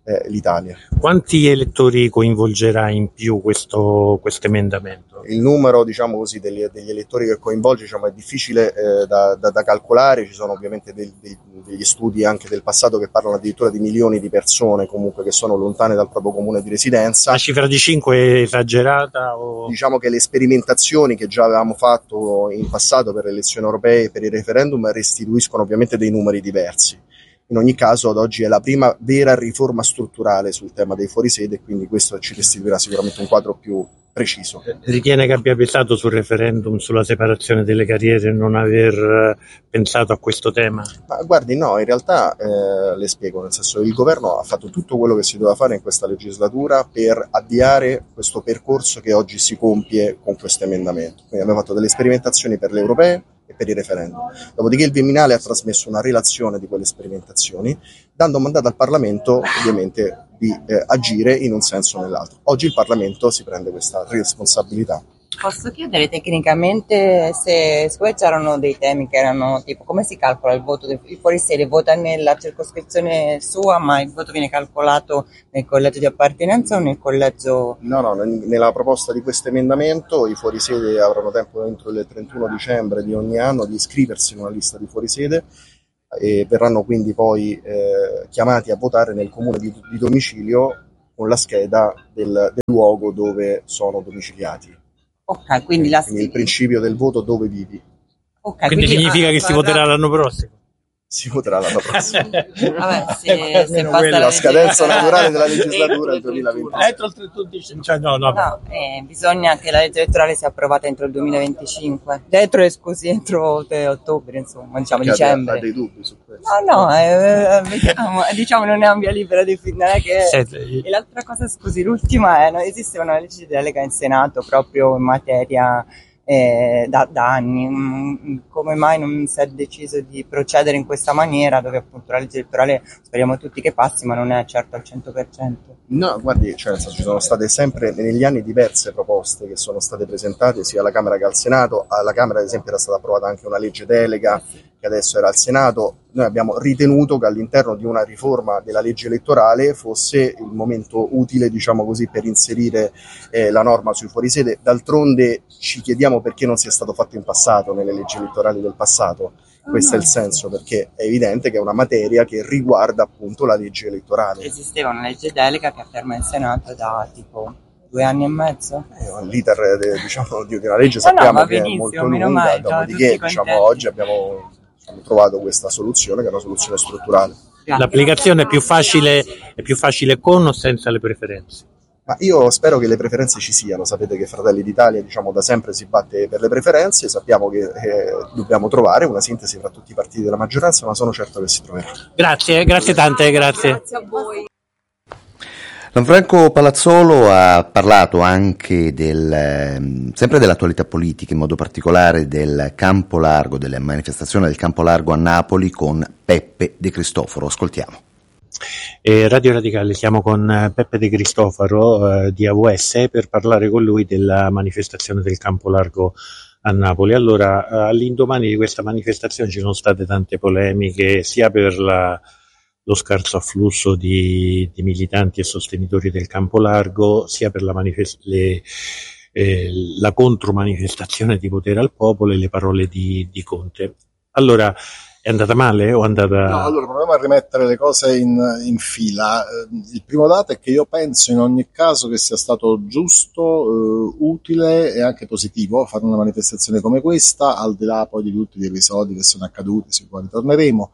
eh, l'Italia. Quanti elettori coinvolgerà in più questo, questo emendamento? Il numero, diciamo così, degli, degli elettori che coinvolge, diciamo, è difficile eh, da, da, da calcolare. Ci sono ovviamente dei, dei, degli studi anche del passato che parlano addirittura di milioni di persone comunque che sono lontane dal proprio comune di residenza. La cifra di cinque è esagerata? O... Diciamo che le sperimentazioni che già avevamo fatto in passato per le elezioni europee e per il referendum restituiscono ovviamente dei numeri diversi. In ogni caso ad oggi è la prima vera riforma strutturale sul tema dei fuorisede, quindi questo ci restituirà sicuramente un quadro più preciso. Ritiene che abbia pesato sul referendum sulla separazione delle carriere non aver pensato a questo tema? Ma guardi, no, in realtà eh, le spiego, nel senso il governo ha fatto tutto quello che si doveva fare in questa legislatura per avviare questo percorso che oggi si compie con questo emendamento. Quindi abbiamo fatto delle sperimentazioni per le europee e per i referendum. Dopodiché il Viminale ha trasmesso una relazione di quelle sperimentazioni, dando mandato al Parlamento ovviamente di eh, agire in un senso o nell'altro. Oggi il Parlamento si prende questa responsabilità. Posso chiedere tecnicamente se siccome c'erano dei temi che erano tipo come si calcola il voto del fuorisede, vota nella circoscrizione sua ma il voto viene calcolato nel collegio di appartenenza o nel collegio? No, no, nella proposta di questo emendamento i fuorisede avranno tempo entro il trentuno dicembre di ogni anno di iscriversi in una lista di fuorisede e verranno quindi poi eh, chiamati a votare nel comune di, di domicilio con la scheda del, del luogo dove sono domiciliati. Ok, quindi, la... quindi il principio del voto dove vivi. Okay, quindi, quindi significa ah, che si voterà l'anno prossimo? Si voterà l'anno prossimo. Vabbè, se, se passa la, la scadenza naturale della legislatura è il duemilaventuno. Entro il trentuno dicembre. Cioè, no, no. no eh, bisogna che la legge elettorale sia approvata entro il duemilaventicinque. Dentro, scusi, entro te, ottobre, insomma, diciamo Perché dicembre. Ha dei dubbi su questo? No, no, eh, diciamo, diciamo non è un via libera di non è che. Senti. E l'altra cosa, scusi, l'ultima è non esiste una legge di delega in Senato proprio in materia. Eh, da, da anni, mm, come mai non si è deciso di procedere in questa maniera dove appunto la legge elettorale speriamo tutti che passi ma non è certo al cento per cento? No, guardi, cioè, ci sono state sempre negli anni diverse proposte che sono state presentate sia alla Camera che al Senato. Alla Camera ad esempio era stata approvata anche una legge delega che adesso era al Senato. Noi abbiamo ritenuto che all'interno di una riforma della legge elettorale fosse il momento utile, diciamo così, per inserire eh, la norma sui fuorisede. D'altronde ci chiediamo perché non sia stato fatto in passato, nelle leggi elettorali del passato. Questo è il senso, perché è evidente che è una materia che riguarda appunto la legge elettorale. Esisteva una legge delega che afferma in Senato da tipo due anni e mezzo? Eh, l'iter de, diciamo, di una legge sappiamo no, no, che è molto lunga, dopodiché diciamo, oggi abbiamo Abbiamo trovato questa soluzione che è una soluzione strutturale. L'applicazione è più facile, è più facile con o senza le preferenze? Ma io spero che le preferenze ci siano. Sapete che Fratelli d'Italia, diciamo, da sempre si batte per le preferenze. Sappiamo che eh, dobbiamo trovare una sintesi fra tutti i partiti della maggioranza, ma sono certo che si troverà. Grazie, grazie tante, grazie. Grazie a voi. Lanfranco Palazzolo ha parlato anche del, sempre dell'attualità politica, in modo particolare del Campo Largo, delle manifestazioni del Campo Largo a Napoli con Peppe De Cristofaro. Ascoltiamo. Eh, Radio Radicale, siamo con Peppe De Cristofaro eh, di A V S per parlare con lui della manifestazione del Campo Largo a Napoli. Allora, eh, all'indomani di questa manifestazione ci sono state tante polemiche, sia per la lo scarso afflusso di, di militanti e sostenitori del Campo Largo, sia per la, manifest- le, eh, la contromanifestazione di potere al popolo e le parole di, di Conte. Allora, è andata male o è andata... No, allora proviamo a rimettere le cose in, in fila. Il primo dato è che io penso in ogni caso che sia stato giusto, eh, utile e anche positivo fare una manifestazione come questa, al di là poi di tutti gli episodi che sono accaduti, sui quali torneremo.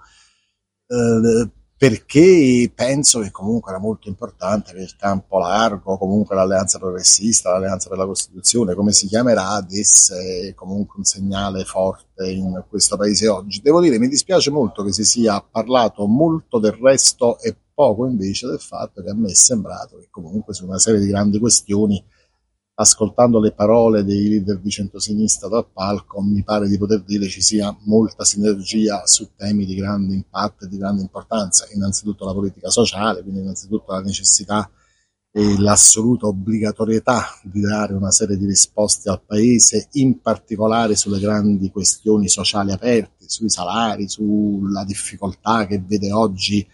Eh, perché penso che comunque era molto importante che il Campo Largo, comunque l'Alleanza Progressista, l'Alleanza per la Costituzione, come si chiamerà, desse comunque un segnale forte in questo paese oggi. Devo dire, mi dispiace molto che si sia parlato molto del resto e poco invece del fatto che a me è sembrato che comunque su una serie di grandi questioni, ascoltando le parole dei leader di centrosinistra dal palco, mi pare di poter dire ci sia molta sinergia su temi di grande impatto e di grande importanza. Innanzitutto la politica sociale, quindi innanzitutto la necessità e l'assoluta obbligatorietà di dare una serie di risposte al Paese, in particolare sulle grandi questioni sociali aperte, sui salari, sulla difficoltà che vede oggi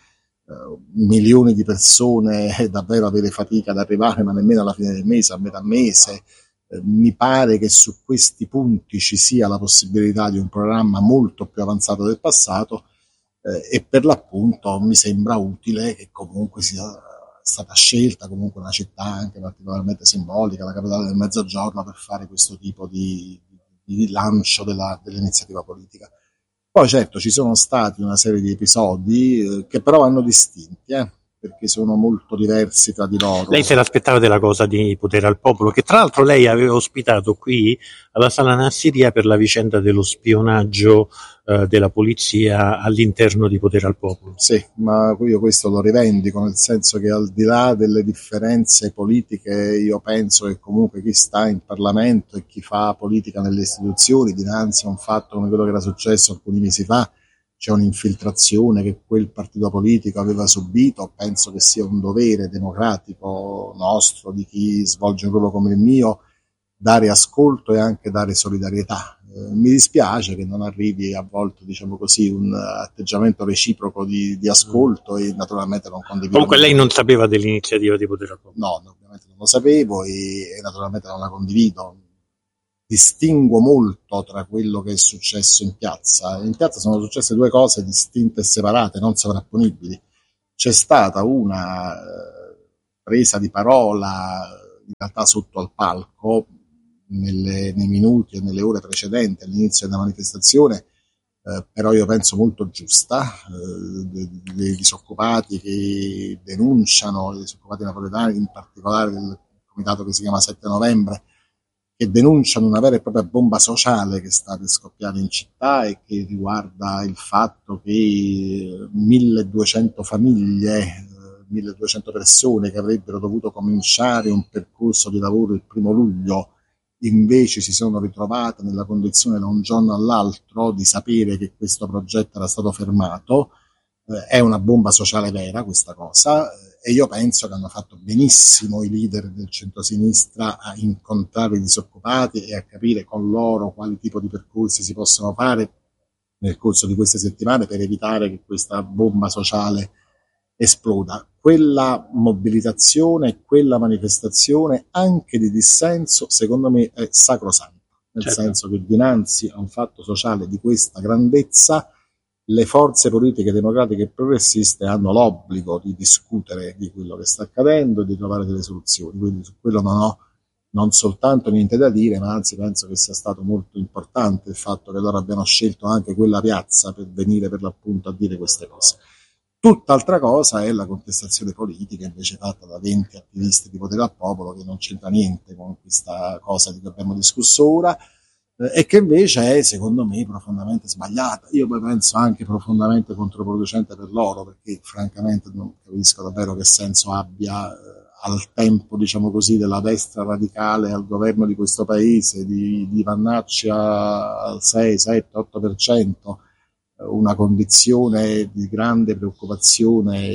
milioni di persone davvero avere fatica ad arrivare, ma nemmeno alla fine del mese, a metà mese. Eh, mi pare che su questi punti ci sia la possibilità di un programma molto più avanzato del passato, eh, e per l'appunto mi sembra utile che comunque sia stata scelta comunque una città anche particolarmente simbolica, la capitale del Mezzogiorno, per fare questo tipo di, di lancio della, dell'iniziativa politica. Poi certo ci sono stati una serie di episodi eh, che però vanno distinti, eh, perché sono molto diversi tra di loro. Lei se l'aspettava della cosa di Potere al Popolo, che tra l'altro lei aveva ospitato qui alla Sala Nassiria per la vicenda dello spionaggio eh, della polizia all'interno di Potere al Popolo. Sì, ma io questo lo rivendico, nel senso che al di là delle differenze politiche io penso che comunque chi sta in Parlamento e chi fa politica nelle istituzioni dinanzi a un fatto come quello che era successo alcuni mesi fa, c'è un'infiltrazione che quel partito politico aveva subito, penso che sia un dovere democratico nostro, di chi svolge un ruolo come il mio, dare ascolto e anche dare solidarietà. Eh, mi dispiace che non arrivi a volte, diciamo così, un atteggiamento reciproco di, di ascolto, e naturalmente non condivido. Comunque lei non sapeva dell'iniziativa di Potere al Popolo? No, ovviamente non lo sapevo e, e naturalmente non la condivido. Distingo molto tra quello che è successo in piazza. In piazza sono successe due cose distinte e separate, non sovrapponibili. C'è stata una eh, presa di parola, in realtà sotto al palco, nelle, nei minuti e nelle ore precedenti all'inizio della manifestazione, eh, però io penso molto giusta, eh, dei, dei disoccupati che denunciano, i disoccupati napoletani, in particolare del comitato che si chiama sette novembre, che denunciano una vera e propria bomba sociale che sta per scoppiare in città e che riguarda il fatto che milleduecento famiglie, milleduecento persone che avrebbero dovuto cominciare un percorso di lavoro il primo luglio, invece si sono ritrovate nella condizione da un giorno all'altro di sapere che questo progetto era stato fermato. Eh, è una bomba sociale vera questa cosa, e io penso che hanno fatto benissimo i leader del centrosinistra a incontrare i disoccupati e a capire con loro quali tipo di percorsi si possono fare nel corso di queste settimane per evitare che questa bomba sociale esploda. Quella mobilitazione e quella manifestazione anche di dissenso secondo me è sacrosanta, nel certo. senso che dinanzi a un fatto sociale di questa grandezza le forze politiche democratiche e progressiste hanno l'obbligo di discutere di quello che sta accadendo e di trovare delle soluzioni, quindi su quello non ho non soltanto niente da dire, ma anzi penso che sia stato molto importante il fatto che loro abbiano scelto anche quella piazza per venire per l'appunto a dire queste cose. Tutt'altra cosa è la contestazione politica invece fatta da venti attivisti di Potere al Popolo, che non c'entra niente con questa cosa di cui abbiamo discusso ora, e che invece è secondo me profondamente sbagliata. Io poi penso anche profondamente controproducente per loro, perché francamente non capisco davvero che senso abbia eh, al tempo, diciamo così, della destra radicale al governo di questo paese di, di Vannacci al sei, sette, otto per cento, una condizione di grande preoccupazione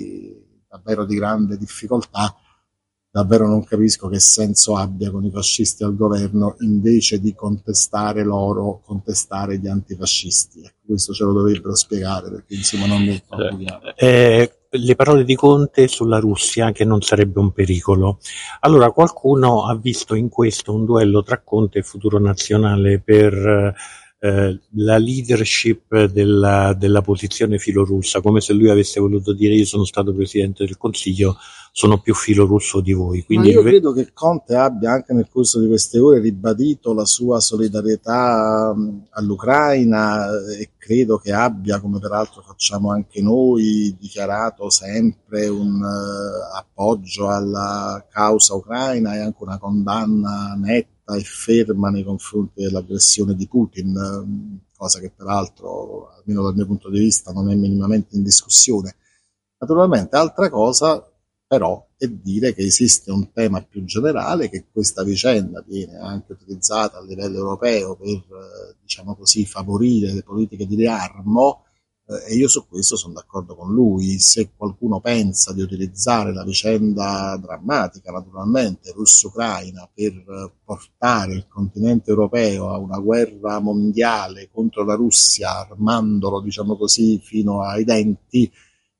e davvero di grande difficoltà. Davvero non capisco che senso abbia con i fascisti al governo invece di contestare loro, contestare gli antifascisti. Questo ce lo dovrebbero spiegare, perché insomma non mi è troppo chiaro. Eh, le parole di Conte sulla Russia, che non sarebbe un pericolo. Allora, qualcuno ha visto in questo un duello tra Conte e Futuro Nazionale per eh, la leadership della, della posizione filorussa, come se lui avesse voluto dire: io sono stato Presidente del Consiglio, sono più filorusso di voi. Quindi Ma io credo che Conte abbia anche nel corso di queste ore ribadito la sua solidarietà all'Ucraina e credo che abbia, come peraltro facciamo anche noi, dichiarato sempre un uh, appoggio alla causa ucraina e anche una condanna netta e ferma nei confronti dell'aggressione di Putin, cosa che peraltro, almeno dal mio punto di vista, non è minimamente in discussione. Naturalmente, altra cosa però è dire che esiste un tema più generale, che questa vicenda viene anche utilizzata a livello europeo per, diciamo così, favorire le politiche di riarmo, eh, e io su questo sono d'accordo con lui. Se qualcuno pensa di utilizzare la vicenda drammatica, naturalmente, russo-ucraina, per portare il continente europeo a una guerra mondiale contro la Russia, armandolo, diciamo così, fino ai denti,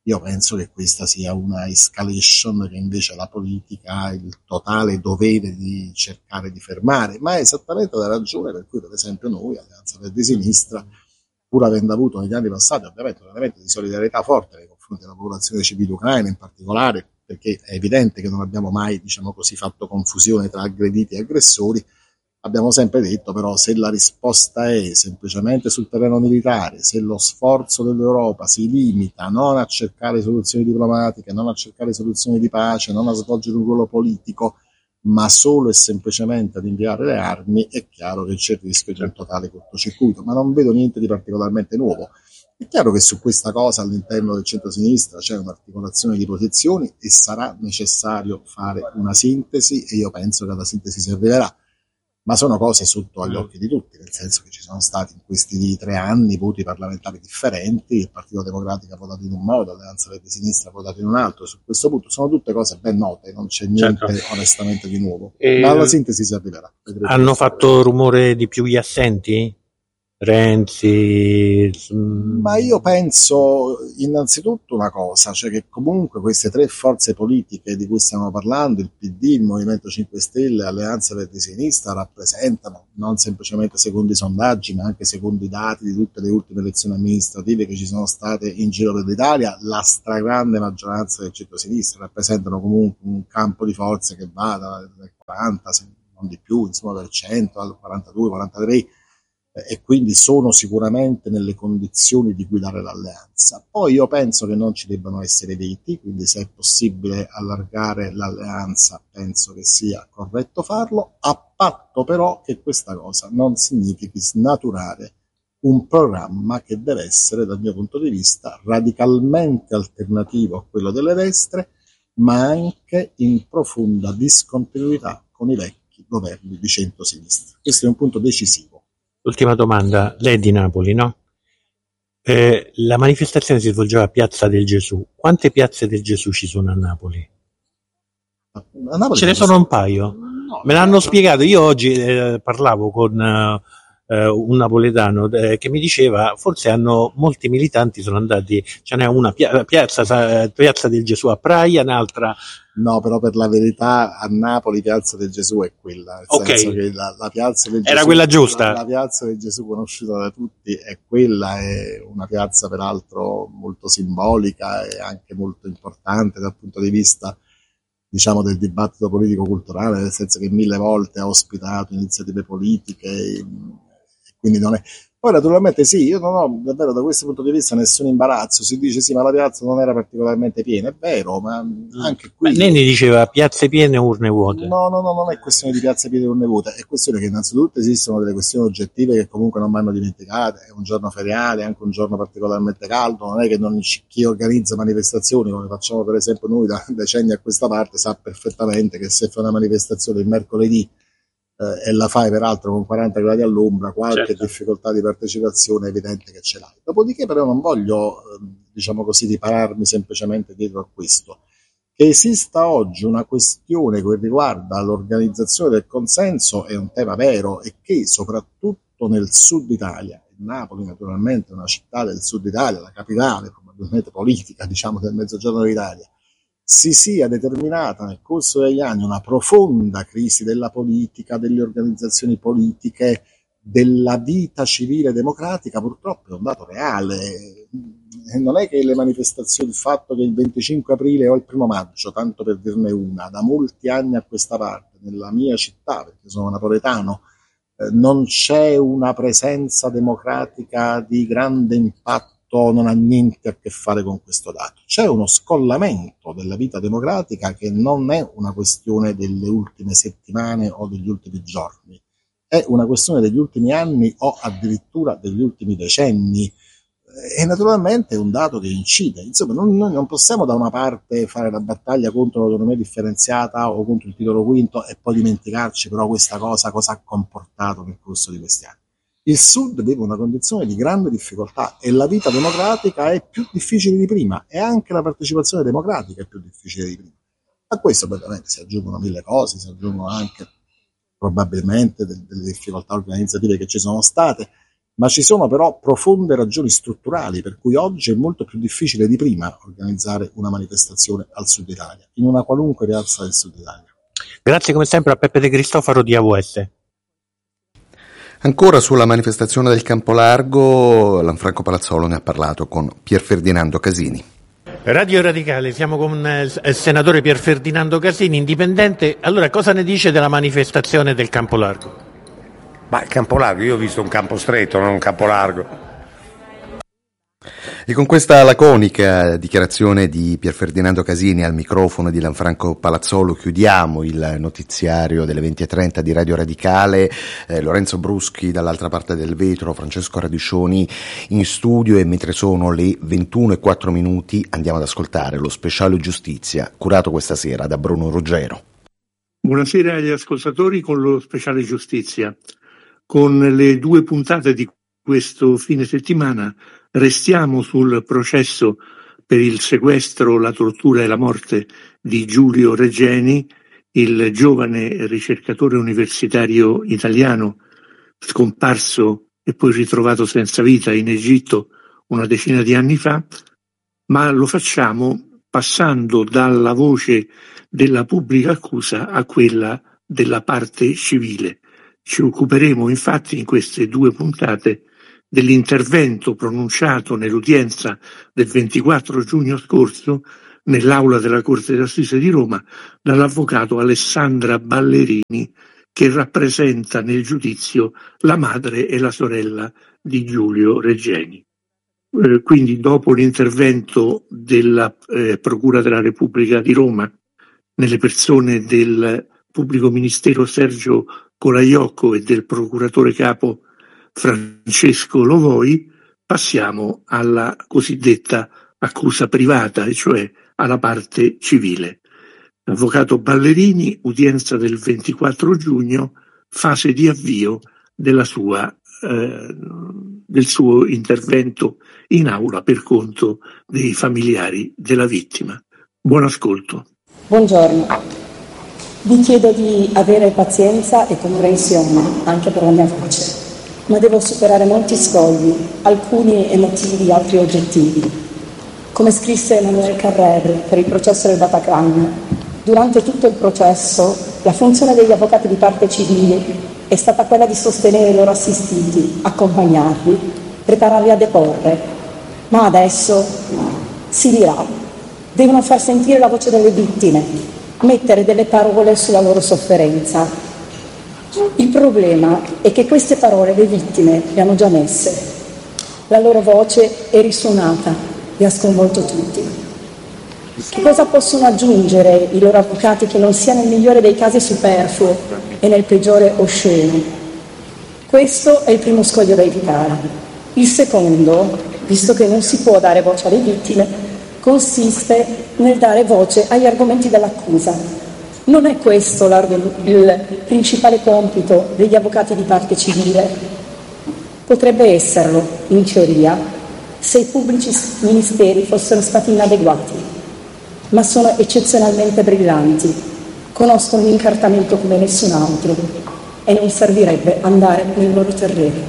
Io penso che questa sia una escalation che invece la politica ha il totale dovere di cercare di fermare, ma è esattamente la ragione per cui, per esempio, noi, Alleanza Verdi Sinistra, pur avendo avuto negli anni passati ovviamente un elemento di solidarietà forte nei confronti della popolazione civile ucraina in particolare, perché è evidente che non abbiamo mai, diciamo così, fatto confusione tra aggrediti e aggressori, abbiamo sempre detto però se la risposta è semplicemente sul terreno militare, se lo sforzo dell'Europa si limita non a cercare soluzioni diplomatiche, non a cercare soluzioni di pace, non a svolgere un ruolo politico, ma solo e semplicemente ad inviare le armi, è chiaro che c'è il rischio di un totale cortocircuito, ma non vedo niente di particolarmente nuovo. È chiaro che su questa cosa all'interno del centro-sinistra c'è un'articolazione di posizioni e sarà necessario fare una sintesi, e io penso che la sintesi si arriverà. Ma sono cose sotto agli occhi di tutti, nel senso che ci sono stati in questi tre anni voti parlamentari differenti, il Partito Democratico ha votato in un modo, l'Alleanza Verdi Sinistra ha votato in un altro, su questo punto sono tutte cose ben note, non c'è niente certo. onestamente di nuovo, e ma alla sintesi si arriverà. Hanno fatto rumore di più gli assenti? Renzi? Ma io penso innanzitutto una cosa, cioè che comunque queste tre forze politiche di cui stiamo parlando, il P D, il Movimento cinque Stelle e Alleanza Verdi Sinistra, rappresentano, non semplicemente secondo i sondaggi, ma anche secondo i dati di tutte le ultime elezioni amministrative che ci sono state in giro per l'Italia, la stragrande maggioranza del centro-sinistra, rappresentano comunque un campo di forze che va dal quaranta, se non di più, insomma, per cento al quarantadue quarantatré, e quindi sono sicuramente nelle condizioni di guidare l'alleanza. Poi io penso che non ci debbano essere veti, quindi se è possibile allargare l'alleanza penso che sia corretto farlo, a patto però che questa cosa non significhi snaturare un programma che deve essere, dal mio punto di vista, radicalmente alternativo a quello delle destre, ma anche in profonda discontinuità con i vecchi governi di centro-sinistra. Questo è un punto decisivo. Ultima domanda, lei è di Napoli, no? Eh, la manifestazione si svolgeva a Piazza del Gesù. Quante piazze del Gesù ci sono a Napoli? A Napoli Ce ne sono un paio. No, me l'hanno spiegato. Io oggi eh, parlavo con eh, un napoletano eh, che mi diceva forse hanno molti militanti sono andati, ce n'è una pia- piazza, piazza del Gesù a Praia, un'altra. No, però per la verità a Napoli Piazza del Gesù è quella, nel okay. senso che la, la Piazza del Era Gesù, quella giusta. La, la Piazza del Gesù conosciuta da tutti è quella, è una piazza peraltro molto simbolica e anche molto importante dal punto di vista, diciamo, del dibattito politico-culturale, nel senso che mille volte ha ospitato iniziative politiche, e quindi non è... Poi naturalmente sì, io non ho davvero da questo punto di vista nessun imbarazzo, si dice sì ma la piazza non era particolarmente piena, è vero, ma anche qui... Ma Nenni diceva piazze piene, urne vuote. No, no, no, non è questione di piazze piene e urne vuote, è questione che innanzitutto esistono delle questioni oggettive che comunque non vanno dimenticate, è un giorno feriale, è anche un giorno particolarmente caldo, non è che non, chi organizza manifestazioni come facciamo per esempio noi da decenni a questa parte sa perfettamente che se fa una manifestazione il mercoledì Eh, e la fai peraltro con quaranta gradi all'ombra, qualche certo. difficoltà di partecipazione è evidente che ce l'hai. Dopodiché però non voglio, eh, diciamo così, ripararmi semplicemente dietro a questo. Che esista oggi una questione che riguarda l'organizzazione del consenso è un tema vero e che soprattutto nel sud Italia, Napoli naturalmente è una città del sud Italia, la capitale probabilmente politica, diciamo, del mezzogiorno d'Italia, si sia determinata nel corso degli anni una profonda crisi della politica, delle organizzazioni politiche, della vita civile democratica, purtroppo è un dato reale. E non è che le manifestazioni, il fatto che il venticinque aprile o il primo maggio, tanto per dirne una, da molti anni a questa parte, nella mia città, perché sono napoletano, eh, non c'è una presenza democratica di grande impatto, non ha niente a che fare con questo dato. C'è uno scollamento della vita democratica che non è una questione delle ultime settimane o degli ultimi giorni, è una questione degli ultimi anni o addirittura degli ultimi decenni, e naturalmente è un dato che incide. Insomma, noi non, non possiamo da una parte fare la battaglia contro l'autonomia differenziata o contro il titolo quinto e poi dimenticarci però questa cosa cosa ha comportato nel corso di questi anni. Il Sud vive una condizione di grande difficoltà e la vita democratica è più difficile di prima e anche la partecipazione democratica è più difficile di prima. A questo ovviamente si aggiungono mille cose, si aggiungono anche probabilmente delle, delle difficoltà organizzative che ci sono state, ma ci sono però profonde ragioni strutturali per cui oggi è molto più difficile di prima organizzare una manifestazione al Sud Italia, in una qualunque piazza del Sud Italia. Grazie come sempre a Peppe De Cristofaro di A W S. Ancora sulla manifestazione del Campo Largo, Lanfranco Palazzolo ne ha parlato con Pier Ferdinando Casini. Radio Radicale, siamo con il senatore Pier Ferdinando Casini, indipendente. Allora, cosa ne dice della manifestazione del Campo Largo? Ma il Campo Largo, io ho visto un campo stretto, non un campo largo. E con questa laconica dichiarazione di Pier Ferdinando Casini al microfono di Lanfranco Palazzolo chiudiamo il notiziario delle venti e trenta di Radio Radicale. eh, Lorenzo Bruschi dall'altra parte del vetro, Francesco Radiscioni in studio, e mentre sono le ventuno e quattro minuti andiamo ad ascoltare lo speciale giustizia curato questa sera da Bruno Ruggero. Buonasera agli ascoltatori con lo speciale giustizia. Con le due puntate di questo fine settimana restiamo sul processo per il sequestro, la tortura e la morte di Giulio Regeni, il giovane ricercatore universitario italiano scomparso e poi ritrovato senza vita in Egitto una decina di anni fa, ma lo facciamo passando dalla voce della pubblica accusa a quella della parte civile. Ci occuperemo infatti in queste due puntate dell'intervento pronunciato nell'udienza del ventiquattro giugno scorso nell'aula della Corte d'Assise di Roma dall'avvocato Alessandra Ballerini, che rappresenta nel giudizio la madre e la sorella di Giulio Regeni. Eh, quindi dopo l'intervento della eh, Procura della Repubblica di Roma nelle persone del pubblico ministero Sergio Colaiocco e del procuratore capo Francesco Lovoi, passiamo alla cosiddetta accusa privata, e cioè alla parte civile. Avvocato Ballerini, udienza del ventiquattro giugno, fase di avvio della sua, eh, del suo intervento in aula per conto dei familiari della vittima. Buon ascolto. Buongiorno. Vi chiedo di avere pazienza e comprensione anche per la mia voce, ma devo superare molti scogli, alcuni emotivi, altri oggettivi. Come scrisse Emanuele Carrère per il processo del Bataclan, durante tutto il processo la funzione degli avvocati di parte civile è stata quella di sostenere i loro assistiti, accompagnarli, prepararli a deporre, ma adesso si dirà, devono far sentire la voce delle vittime, mettere delle parole sulla loro sofferenza. Il problema è che queste parole le vittime le hanno già messe. La loro voce è risuonata e ha sconvolto tutti. Che cosa possono aggiungere i loro avvocati che non sia nel migliore dei casi superfluo e nel peggiore osceno? Questo è il primo scoglio da evitare. Il secondo, visto che non si può dare voce alle vittime, consiste nel dare voce agli argomenti dell'accusa. Non è questo il principale compito degli avvocati di parte civile? Potrebbe esserlo, in teoria, se i pubblici ministeri fossero stati inadeguati, ma sono eccezionalmente brillanti, conoscono l'incartamento come nessun altro e non servirebbe andare nel loro terreno.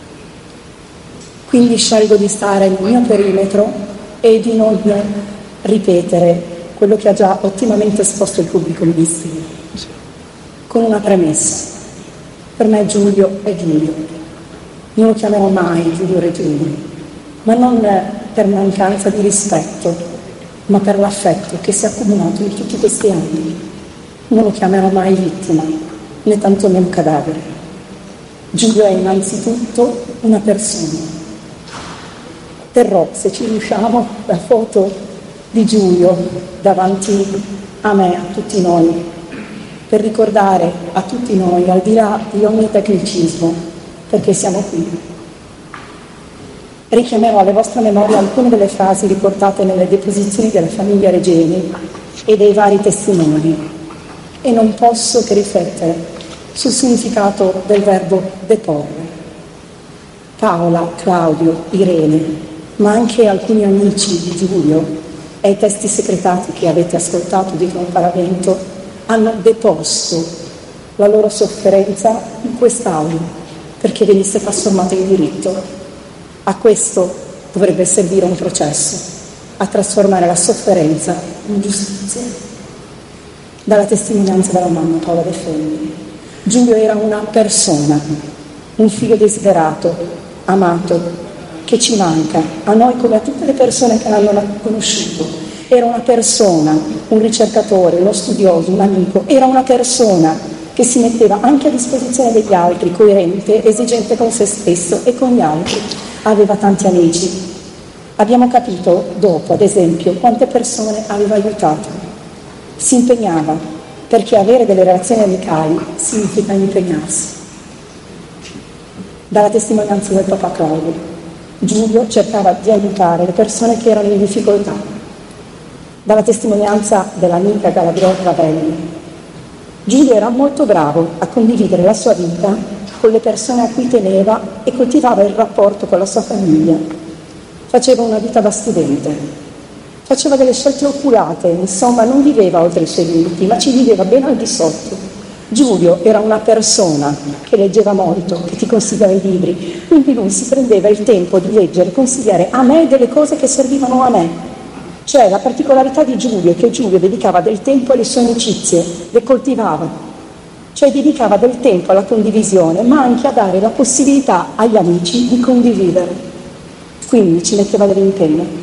Quindi scelgo di stare nel mio perimetro e di non ripetere quello che ha già ottimamente esposto il pubblico ministero, con una premessa. Per me Giulio è Giulio. Non lo chiamerò mai Giulio Regeni, ma non per mancanza di rispetto, ma per l'affetto che si è accumulato in tutti questi anni. Non lo chiamerò mai vittima, né tantomeno cadavere. Giulio è innanzitutto una persona. Terrò, se ci riusciamo, la foto di Giulio davanti a me, a tutti noi, per ricordare a tutti noi, al di là di ogni tecnicismo, perché siamo qui. Richiamerò alle vostre memorie alcune delle frasi riportate nelle deposizioni della famiglia Regeni e dei vari testimoni, e non posso che riflettere sul significato del verbo deporre. Paola, Claudio, Irene, ma anche alcuni amici di Giulio e i testi secretati che avete ascoltato dietro un paravento hanno deposto la loro sofferenza in quest'aula perché venisse trasformato in diritto. A questo dovrebbe servire un processo, a trasformare la sofferenza in giustizia. Dalla testimonianza della mamma Paola De Femmini, Giulio era una persona, un figlio desiderato, amato, che ci manca, a noi come a tutte le persone che l'hanno conosciuto. Era una persona, un ricercatore, uno studioso, un amico, era una persona che si metteva anche a disposizione degli altri, coerente, esigente con se stesso e con gli altri. Aveva tanti amici. Abbiamo capito dopo, ad esempio, quante persone aveva aiutato. Si impegnava, perché avere delle relazioni amicali significa impegnarsi. Dalla testimonianza del papà Claudio, Giulio cercava di aiutare le persone che erano in difficoltà. Dalla testimonianza dell'amica Galadriele Ravelli, Giulio era molto bravo a condividere la sua vita con le persone a cui teneva e coltivava il rapporto con la sua famiglia. Faceva una vita da studente, faceva delle scelte oculate, insomma non viveva oltre i suoi limiti, ma ci viveva ben al di sotto. Giulio era una persona che leggeva molto, che ti consigliava i libri, quindi lui si prendeva il tempo di leggere e consigliare a me delle cose che servivano a me. Cioè la particolarità di Giulio è che Giulio dedicava del tempo alle sue amicizie, le coltivava, cioè dedicava del tempo alla condivisione, ma anche a dare la possibilità agli amici di condividere. Quindi ci metteva dell'impegno.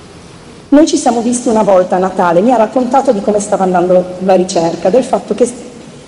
Noi ci siamo visti una volta a Natale, mi ha raccontato di come stava andando la ricerca, del fatto che